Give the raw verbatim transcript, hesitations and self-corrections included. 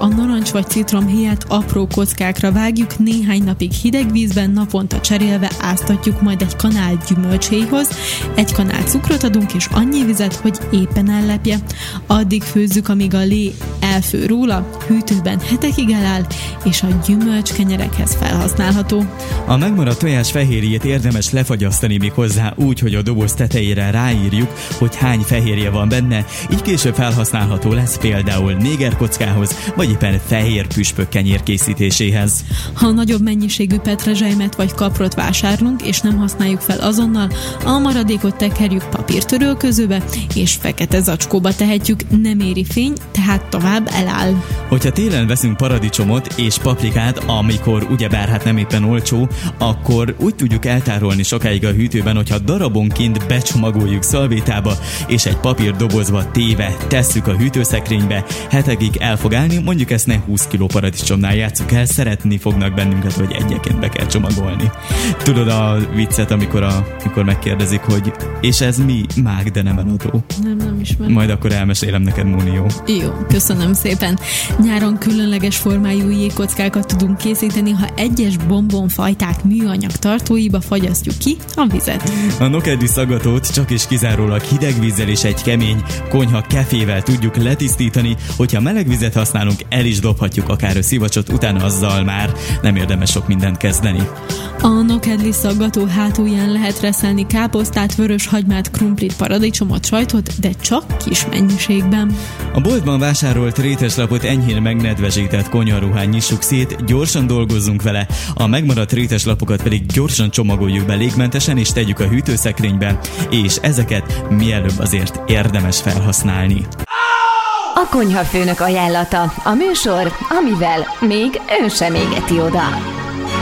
a narancs vagy citromhéját apró kockákra vágjuk, néhány napig hideg vízben naponta cserélve áztatjuk, majd egy kanál gyümölcséhoz, egy kanál cukrot adunk és annyi vizet, hogy éppen ellepje. Addig főzzük, amíg a lé elfő róla, hűtőben hetekig eláll, és a gyümölcskenyerekhez felhasználható. A megmaradt tojás fehérjét érdemes lefagyasztani még hozzá úgy, hogy a doboz tetejére ráírjuk, hogy hány fehérje van benne, így később felhasználható lesz például négerkockához, vagy éppen fehér püspök kenyér készítéséhez. Ha nagyobb mennyiségű petrezselymet vagy kaprot vásárlunk, és nem használjuk fel azonnal, a maradékot tekerjük papírtörölközőbe, és fekete zacskóba tehetjük, nem éri fény, tehát tovább eláll. Hogyha télen veszünk paradicsomot és paprikát, amikor ugyebár hát nem éppen olcsó, akkor úgy tudjuk eltárolni sokáig a hűtőben, hogyha darabonként becsomagoljuk szalvétába, és egy papírdobozba téve tesszük a hűtőszekrénybe, hetekig el fog állni, mondjuk ezt ne húsz kiló paradicsomnál játsszuk el, szeretni fognak bennünket, hogy egyeként be kell csomagolni. Tudod a viccet, amikor, a, amikor megkérdezik, hogy és ez mi? Mág, de nem eladó. Nem, nem ismerem. Majd akkor elmesélem neked, Móni, jó? Jó, köszönöm szépen. Nyáron különleges formájú jégkockákat tudunk készíteni, ha egyes bombonfajták műanyag tartóiba fagyasztjuk ki a vizet. A nokedli szaggatót csak és kizárólag hideg vízzel és egy kemény konyha kefével tudjuk letisztítani, hogyha meleg vizet használunk, el is dobhatjuk akár a szivacsot, utána azzal már nem érdemes sok mindent kezdeni. A nokedli szaggató hátulján lehet reszelni káposztát, vörös hagymát, krumplit, paradicsomot, sajtot, de csak kis mennyiségben. A boltban vásárolt réteslapot enyhén megnedvezsített konyharuhán nyissuk szét, gyorsan dolgozzunk vele, a megmaradt réteslapokat pedig gyorsan csomagoljuk be légmentesen és tegyük a hűtőszekrénybe, és ezeket mielőbb azért érdemes felhasználni. A konyhafőnök ajánlata, a műsor, amivel még ön sem égeti oda.